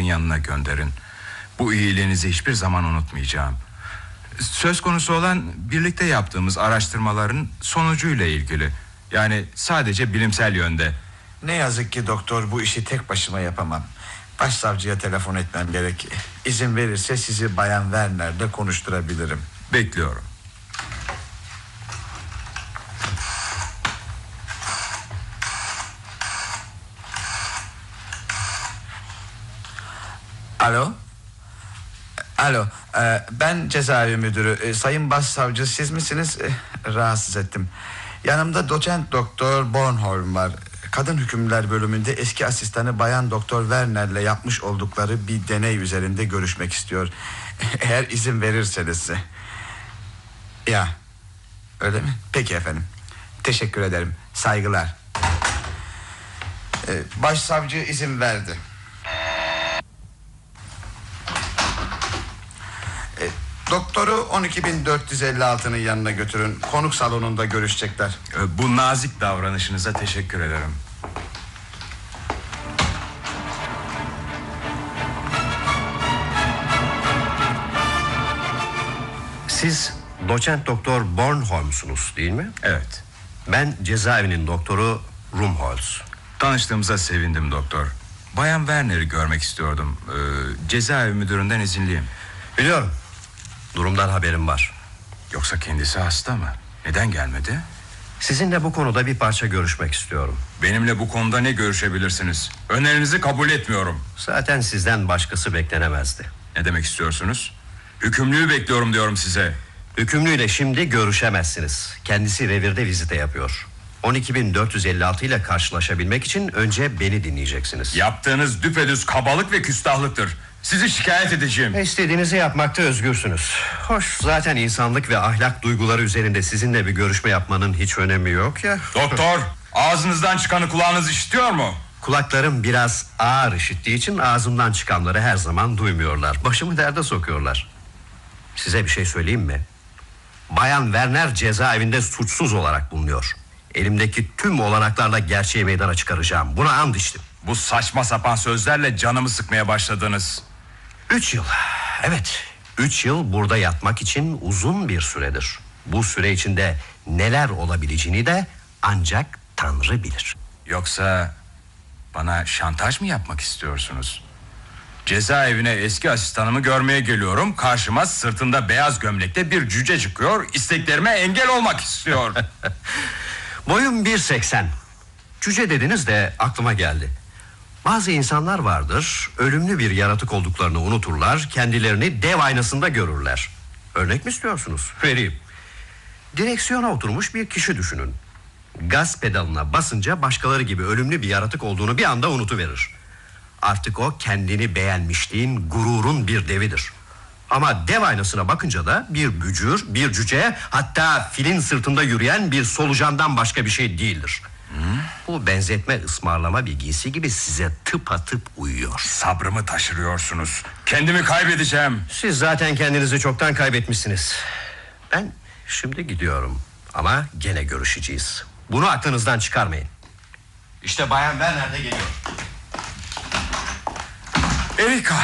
yanına gönderin. Bu iyiliğinizi hiçbir zaman unutmayacağım. Söz konusu olan birlikte yaptığımız araştırmaların sonucuyla ilgili. Yani sadece bilimsel yönde. Ne yazık ki doktor, bu işi tek başıma yapamam. Başsavcıya telefon etmem gerek. İzin verirse sizi Bayan Werner'le konuşturabilirim. Bekliyorum. Alo. Alo. Ben cezaevi müdürü. Sayın Başsavcı, siz misiniz? Rahatsız ettim. Yanımda doçent doktor Bornholm var. Kadın hükümler bölümünde eski asistanı Bayan Doktor Werner'le yapmış oldukları bir deney üzerinde görüşmek istiyor. Eğer izin verirseniz. Ya, öyle mi? Peki efendim. Teşekkür ederim. Saygılar. Başsavcı izin verdi. Doktoru 12.456'nın yanına götürün. Konuk salonunda görüşecekler. Bu nazik davranışınıza teşekkür ederim. Siz doçent doktor Bornholm'sunuz değil mi? Evet. Ben cezaevinin doktoru Rumholz. Tanıştığımıza sevindim doktor. Bayan Werner'i görmek istiyordum. Cezaevi müdüründen izinliyim. Biliyorum. Durumdan haberim var. Yoksa kendisi hasta mı? Neden gelmedi? Sizinle bu konuda bir parça görüşmek istiyorum. Benimle bu konuda ne görüşebilirsiniz? Önerinizi kabul etmiyorum. Zaten sizden başkası beklenemezdi. Ne demek istiyorsunuz? Hükümlüyü bekliyorum diyorum size. Hükümlüyle şimdi görüşemezsiniz. Kendisi revirde vizite yapıyor. 12.456 ile karşılaşabilmek için önce beni dinleyeceksiniz. Yaptığınız düpedüz kabalık ve küstahlıktır. Sizi şikayet edeceğim. İstediğinizi yapmakta özgürsünüz. Hoş, zaten insanlık ve ahlak duyguları üzerinde sizinle bir görüşme yapmanın hiç önemi yok ya. Doktor, ağzınızdan çıkanı kulağınız işitiyor mu? Kulaklarım biraz ağır işittiği için ağzımdan çıkanları her zaman duymuyorlar. Başımı derde sokuyorlar. Size bir şey söyleyeyim mi? Bayan Werner cezaevinde suçsuz olarak bulunuyor. Elimdeki tüm olanaklarla gerçeği meydana çıkaracağım. Buna and içtim. Bu saçma sapan sözlerle canımı sıkmaya başladınız. 3 yıl. Evet, 3 yıl burada yatmak için uzun bir süredir. Bu süre içinde neler olabileceğini de ancak Tanrı bilir. Yoksa bana şantaj mı yapmak istiyorsunuz? Cezaevine eski asistanımı görmeye geliyorum. Karşıma sırtında beyaz gömlekte bir cüce çıkıyor. İsteklerime engel olmak istiyor. Boyum 1.80. Cüce dediniz de aklıma geldi. Bazı insanlar vardır, ölümlü bir yaratık olduklarını unuturlar, kendilerini dev aynasında görürler. Örnek mi istiyorsunuz? Vereyim. Direksiyona oturmuş bir kişi düşünün. Gaz pedalına basınca başkaları gibi ölümlü bir yaratık olduğunu bir anda unutuverir. Artık o kendini beğenmişliğin, gururun bir devidir. Ama dev aynasına bakınca da bir bücür, bir cüce, hatta filin sırtında yürüyen bir solucandan başka bir şey değildir. Bu benzetme ısmarlama bir giysi gibi size tıpatıp uyuyor. Sabrımı taşırıyorsunuz. Kendimi kaybedeceğim. Siz zaten kendinizi çoktan kaybetmişsiniz. Ben şimdi gidiyorum. Ama gene görüşeceğiz. Bunu aklınızdan çıkarmayın. İşte Bayan Werner de geliyor. Erika.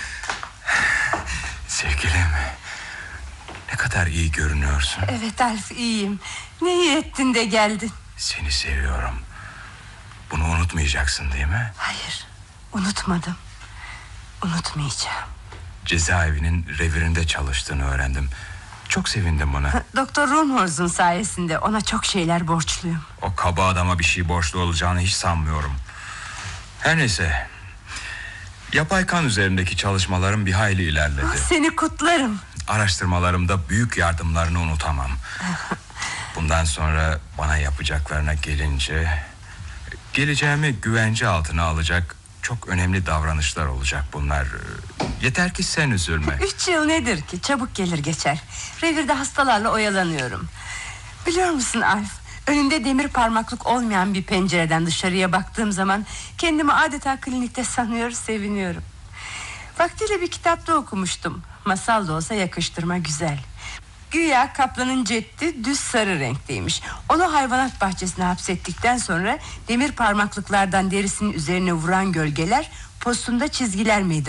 Sevgilim. Ne kadar iyi görünüyorsun. Evet Alf, iyiyim. Ne iyi ettin de geldin. Seni seviyorum. Bunu unutmayacaksın değil mi? Hayır, unutmadım. Unutmayacağım. Cezaevinin revirinde çalıştığını öğrendim. Çok sevindim buna. Doktor Rumholz'un sayesinde ona çok şeyler borçluyum. O kaba adama bir şey borçlu olacağını hiç sanmıyorum. Her neyse. Yapay kan üzerindeki çalışmalarım bir hayli ilerledi. Seni kutlarım. Araştırmalarımda büyük yardımlarını unutamam. Bundan sonra bana yapacaklarına gelince, geleceğimi güvence altına alacak çok önemli davranışlar olacak bunlar. Yeter ki sen üzülme. 3 yıl nedir ki? Çabuk gelir geçer. Revirde hastalarla oyalanıyorum. Biliyor musun Alf, önünde demir parmaklık olmayan bir pencereden dışarıya baktığım zaman kendimi adeta klinikte sanıyor, seviniyorum. Vaktiyle bir kitapta okumuştum. Masal da olsa yakıştırma güzel. Güya kaplanın ceddi düz sarı renkteymiş. Onu hayvanat bahçesine hapsettikten sonra demir parmaklıklardan derisinin üzerine vuran gölgeler postunda çizgiler meydana